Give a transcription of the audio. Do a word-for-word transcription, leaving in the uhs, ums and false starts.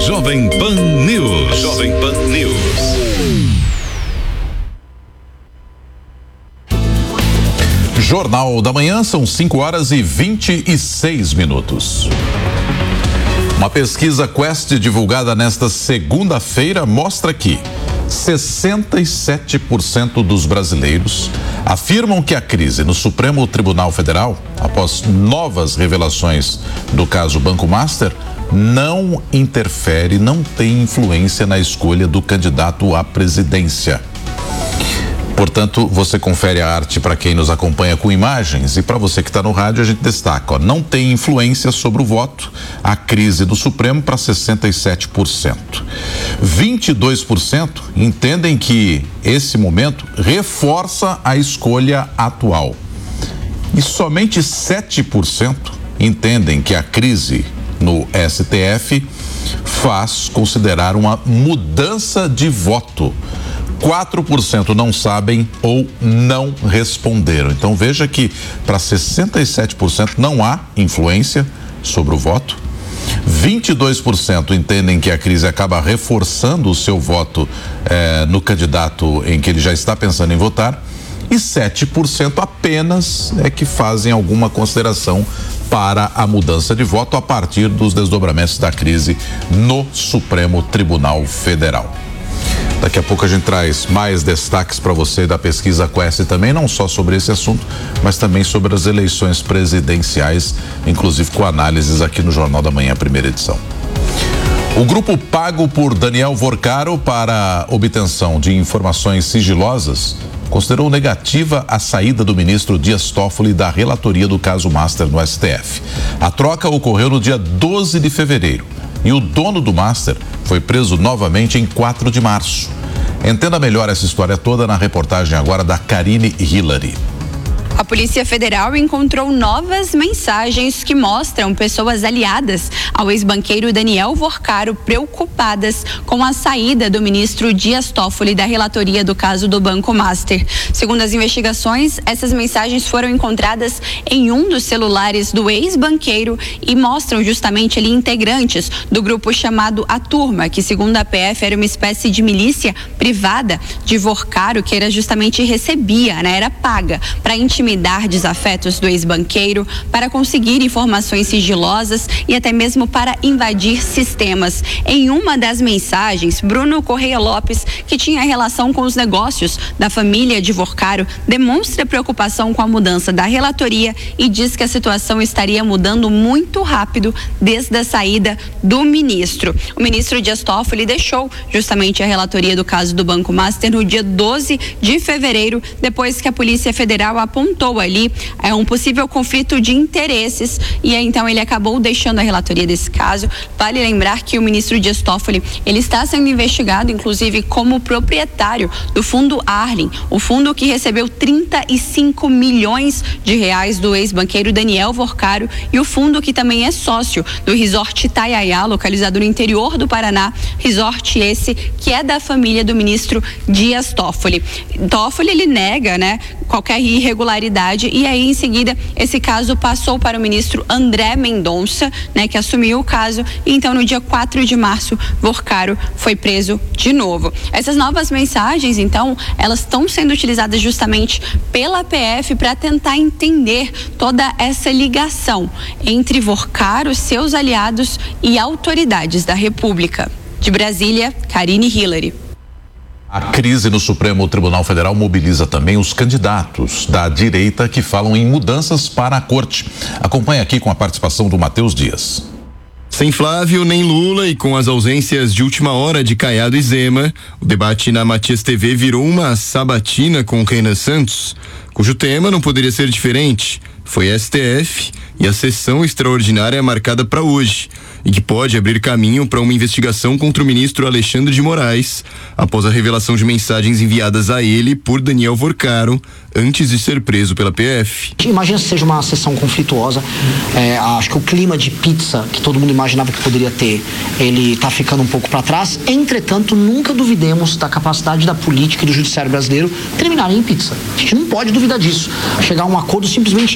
Jovem Pan News. Jovem Pan News. Jornal da Manhã, são cinco horas e vinte e seis minutos. Uma pesquisa Quest divulgada nesta segunda-feira mostra que sessenta e sete por cento dos brasileiros afirmam que a crise no Supremo Tribunal Federal, após novas revelações do caso Banco Master, não interfere, não tem influência na escolha do candidato à presidência. Portanto, você confere a arte para quem nos acompanha com imagens, e para você que está no rádio a gente destaca, ó, não tem influência sobre o voto, a crise do Supremo para sessenta e sete por cento. vinte e dois por cento entendem que esse momento reforça a escolha atual. E somente sete por cento entendem que a crise no S T F faz considerar uma mudança de voto. quatro por cento não sabem ou não responderam. Então veja que para sessenta e sete por cento não há influência sobre o voto. vinte e dois por cento entendem que a crise acaba reforçando o seu voto eh, no candidato em que ele já está pensando em votar. E sete por cento apenas é que fazem alguma consideração para a mudança de voto a partir dos desdobramentos da crise no Supremo Tribunal Federal. Daqui a pouco a gente traz mais destaques para você da pesquisa Quest também, não só sobre esse assunto, mas também sobre as eleições presidenciais, inclusive com análises aqui no Jornal da Manhã, primeira edição. O grupo pago por Daniel Vorcaro para obtenção de informações sigilosas considerou negativa a saída do ministro Dias Toffoli da relatoria do caso Master no S T F. A troca ocorreu no dia doze de fevereiro. E o dono do Master foi preso novamente em quatro de março. Entenda melhor essa história toda na reportagem agora da Karine Hillary. A Polícia Federal encontrou novas mensagens que mostram pessoas aliadas ao ex-banqueiro Daniel Vorcaro preocupadas com a saída do ministro Dias Toffoli da relatoria do caso do Banco Master. Segundo as investigações, essas mensagens foram encontradas em um dos celulares do ex-banqueiro e mostram justamente ali integrantes do grupo chamado A Turma, que segundo a P F era uma espécie de milícia privada de Vorcaro, que era justamente recebia, né, era paga para intimidar intimidar desafetos do ex-banqueiro, para conseguir informações sigilosas e até mesmo para invadir sistemas. Em uma das mensagens, Bruno Correia Lopes, que tinha relação com os negócios da família de Vorcaro, demonstra preocupação com a mudança da relatoria e diz que a situação estaria mudando muito rápido desde a saída do ministro. O ministro Dias Toffoli deixou justamente a relatoria do caso do Banco Master no dia doze de fevereiro, depois que a Polícia Federal apontou ali é um possível conflito de interesses e então ele acabou deixando a relatoria desse caso. Vale lembrar que o ministro Dias Toffoli, ele está sendo investigado inclusive como proprietário do fundo Arlen, o fundo que recebeu trinta e cinco milhões de reais do ex-banqueiro Daniel Vorcaro e o fundo que também é sócio do Resort Itaiaiá, localizado no interior do Paraná, resort esse que é da família do ministro Dias Toffoli. Toffoli, ele nega, né, qualquer irregularidade e aí em seguida esse caso passou para o ministro André Mendonça, né, que assumiu o caso e então no dia quatro de março Vorcaro foi preso de novo. Essas novas mensagens então, elas estão sendo utilizadas justamente pela P F para tentar entender toda essa ligação entre Vorcaro, seus aliados e autoridades da República. De Brasília, Karine Hillary. A crise no Supremo Tribunal Federal mobiliza também os candidatos da direita que falam em mudanças para a corte. Acompanhe aqui com a participação do Matheus Dias. Sem Flávio nem Lula e com as ausências de última hora de Caiado e Zema, o debate na Matias T V virou uma sabatina com Renan Santos, cujo tema não poderia ser diferente. Foi S T F e a sessão extraordinária é marcada para hoje e que pode abrir caminho para uma investigação contra o ministro Alexandre de Moraes após a revelação de mensagens enviadas a ele por Daniel Vorcaro antes de ser preso pela P F. Imagina se seja uma sessão conflituosa, é, acho que o clima de pizza que todo mundo imaginava que poderia ter, ele está ficando um pouco para trás. Entretanto, nunca duvidemos da capacidade da política e do judiciário brasileiro terminarem em pizza. A gente não pode duvidar disso. Chegar a um acordo simplesmente